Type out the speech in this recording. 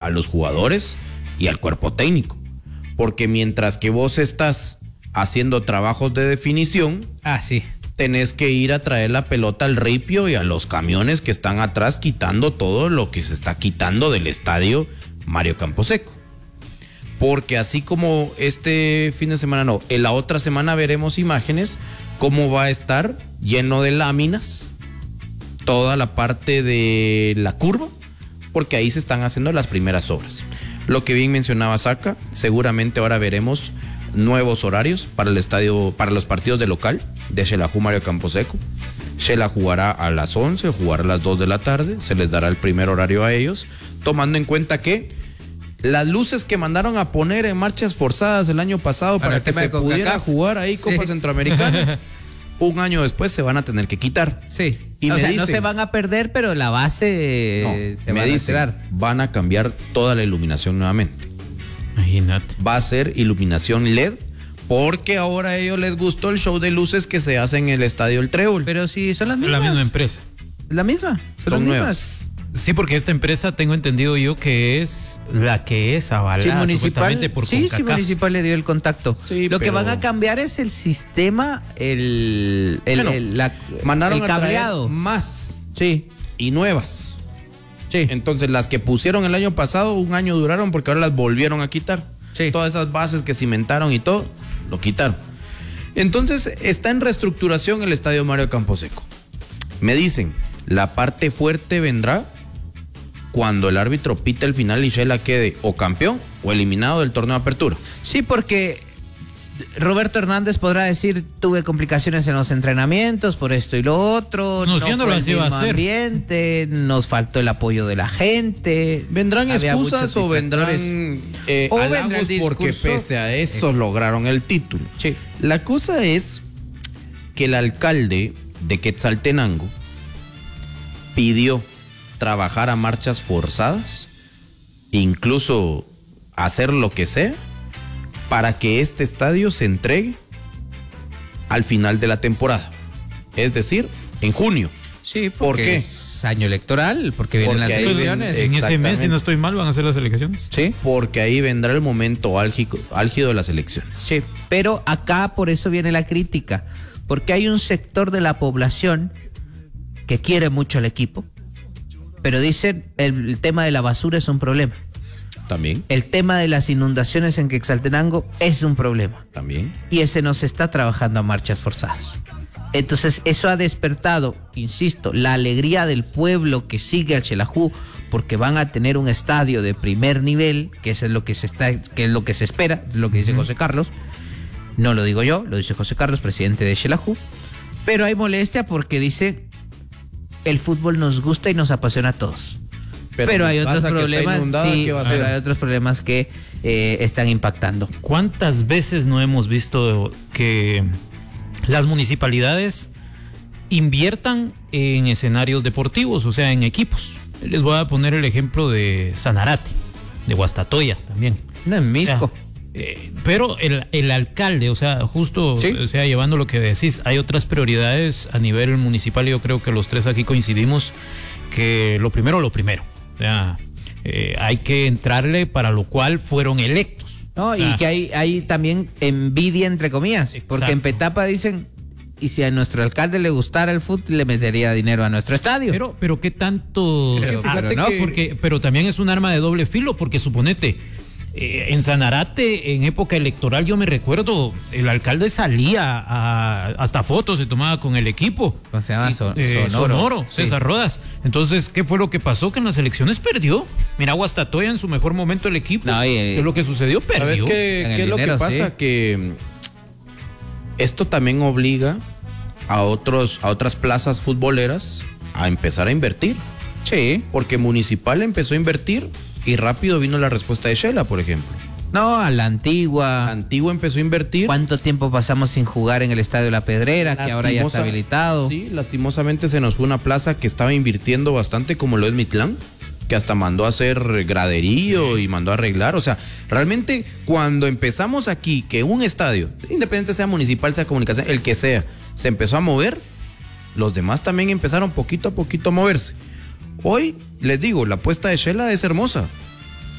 a los jugadores y al cuerpo técnico. Porque mientras que vos estás haciendo trabajos de definición, sí, tenés que ir a traer la pelota al ripio y a los camiones que están atrás, quitando todo lo que se está quitando del estadio Mario Camposeco. Porque así como este fin de semana en la otra semana veremos imágenes cómo va a estar lleno de láminas toda la parte de la curva, porque ahí se están haciendo las primeras obras. Lo que bien mencionaba Saca, seguramente ahora veremos nuevos horarios para el estadio, para los partidos de local de Xelajú Mario Camposeco. Xela jugará a las 11, jugará a las 2 de la tarde, se les dará el primer horario a ellos, tomando en cuenta que las luces que mandaron a poner en marchas forzadas el año pasado para que se pudiera jugar ahí Copa Centroamericana, un año después se van a tener que quitar. Sí. Y o sea, dicen, no se van a perder, pero la base se va a alterar. Van a cambiar toda la iluminación nuevamente. Imagínate. Va a ser iluminación LED, porque ahora a ellos les gustó el show de luces que se hace en el Estadio El Trébol. Pero si son las mismas. La misma empresa. La misma. Son nuevas. Sí, porque esta empresa tengo entendido yo que es la que es avalada supuestamente por CONCACAF. Sí, Municipal le dio el contacto. Sí, lo que van a cambiar es el sistema, el cableado. Más. Sí. Y nuevas. Sí. Entonces las que pusieron el año pasado, un año duraron porque ahora las volvieron a quitar. Sí. Todas esas bases que cimentaron y todo, lo quitaron. Entonces está en reestructuración el Estadio Mario Camposeco. Me dicen, la parte fuerte vendrá cuando el árbitro pita el final y Xela quede o campeón o eliminado del torneo de apertura. Sí, porque Roberto Hernández podrá decir, tuve complicaciones en los entrenamientos por esto y lo otro, no fue el mismo ambiente, nos faltó el apoyo de la gente. ¿Vendrán excusas o vendrán halagos porque pese a eso lograron el título? Sí. La cosa es que el alcalde de Quetzaltenango pidió trabajar a marchas forzadas, incluso hacer lo que sea, para que este estadio se entregue al final de la temporada. Es decir, en junio. Sí, ¿por qué? Es año electoral, porque vienen las elecciones. En ese mes, si no estoy mal, van a ser las elecciones. Sí. Porque ahí vendrá el momento álgido de las elecciones. Sí, pero acá por eso viene la crítica, porque hay un sector de la población que quiere mucho al equipo, pero dicen el tema de la basura es un problema. También. El tema de las inundaciones en Quetzaltenango es un problema. También. Y ese no se está trabajando a marchas forzadas. Entonces eso ha despertado, insisto, la alegría del pueblo que sigue al Xelajú, porque van a tener un estadio de primer nivel, que es lo que se espera, es lo que dice José Carlos. No lo digo yo, lo dice José Carlos, presidente de Xelajú. Pero hay molestia porque dice, el fútbol nos gusta y nos apasiona a todos. Pero hay otros problemas, hay otros problemas que están impactando. ¿Cuántas veces no hemos visto que las municipalidades inviertan en escenarios deportivos, o sea, en equipos? Les voy a poner el ejemplo de Sanarate, de Guastatoya también. No, en Misco. Pero el alcalde, o sea, justo, ¿sí? O sea, llevando lo que decís, hay otras prioridades a nivel municipal y yo creo que los tres aquí coincidimos que lo primero. O sea, hay que entrarle para lo cual fueron electos. No, o sea, y que hay también envidia entre comillas, exacto. Porque en Petapa dicen, y si a nuestro alcalde le gustara el fútbol, le metería dinero a nuestro estadio. Pero qué tanto, pero también es un arma de doble filo, porque suponete, en Sanarate, en época electoral, yo me recuerdo, el alcalde salía hasta fotos se tomaba con el equipo. Se llama Sonoro, sí. César Rodas. Entonces, ¿qué fue lo que pasó? Que en las elecciones perdió. Mira, Guastatoya en su mejor momento el equipo. ¿Qué es lo que sucedió? Perdió. ¿Sabes qué es lo que pasa? Sí. Que esto también obliga a otras plazas futboleras a empezar a invertir. Sí. Porque Municipal empezó a invertir y rápido vino la respuesta de Xela, por ejemplo. No, a la Antigua. La Antigua empezó a invertir. ¿Cuánto tiempo pasamos sin jugar en el Estadio La Pedrera, que ahora ya está habilitado? Sí, lastimosamente se nos fue una plaza que estaba invirtiendo bastante, como lo es Mitlán, que hasta mandó a hacer graderío y mandó a arreglar. O sea, realmente cuando empezamos aquí, que un estadio, independiente sea municipal, sea comunicación, el que sea, se empezó a mover, los demás también empezaron poquito a poquito a moverse. Hoy, les digo, la apuesta de Xela es hermosa.